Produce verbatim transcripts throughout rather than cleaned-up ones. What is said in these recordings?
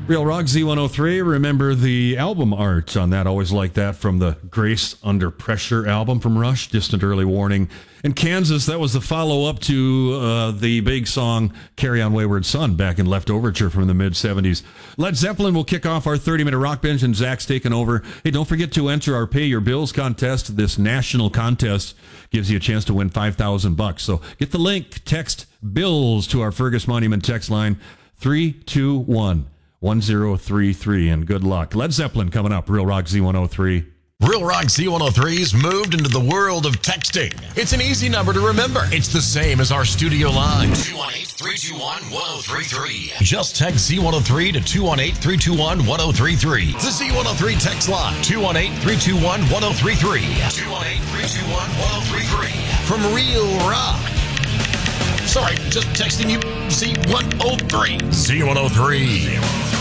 Real Rock Z one oh three. Remember the album art on that. Always like that from the Grace Under Pressure album from Rush, Distant Early Warning. In Kansas, that was the follow-up to uh, the big song Carry On Wayward Son back in Left Overture from the mid-seventies. Led Zeppelin will kick off our thirty-minute rock bench, and Zach's taking over. Hey, don't forget to enter our Pay Your Bills contest. This national contest gives you a chance to win five thousand bucks. So get the link, text BILLS to our Fergus Monument text line three two one one zero three three, and good luck. Led Zeppelin coming up. Real Rock Z one oh three. Real Rock Z one oh three's moved into the world of texting. It's an easy number to remember. It's the same as our studio line. two one eight, three two one, one oh three three. Just text Z one oh three to two one eight, three two one, one oh three three. The Z one oh three text line. two one eight, three two one, one oh three three. two one eight, three two one, one oh three three. From Real Rock. Sorry, just texting you Z one oh three. Z one oh three.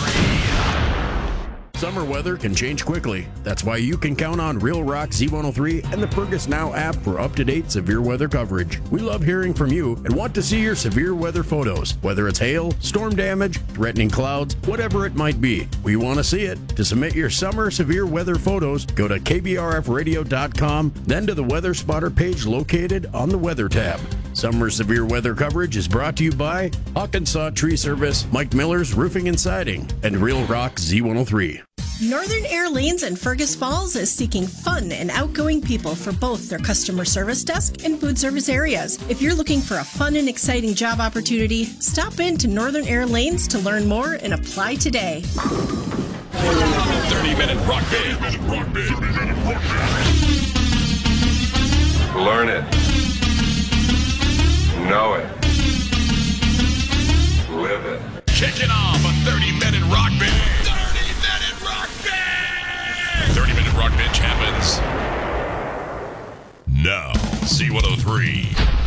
Summer weather can change quickly. That's why you can count on Real Rock Z one oh three and the Fergus Now app for up-to-date severe weather coverage. We love hearing from you and want to see your severe weather photos, whether it's hail, storm damage, threatening clouds, whatever it might be. We want to see it. To submit your summer severe weather photos, go to K B R F radio dot com, then to the Weather Spotter page located on the Weather tab. Summer severe weather coverage is brought to you by Hawkinsaw Tree Service, Mike Miller's Roofing and Siding, and Real Rock Z one oh three. Northern Air Lanes in Fergus Falls is seeking fun and outgoing people for both their customer service desk and food service areas. If you're looking for a fun and exciting job opportunity, stop in to Northern Air Lanes to learn more and apply today. thirty-minute rock band. Rock band. Learn it. Know it. Live it. Kicking off a thirty-minute rock band. thirty-minute rock band. thirty-minute rock bench happens now. Z one oh three.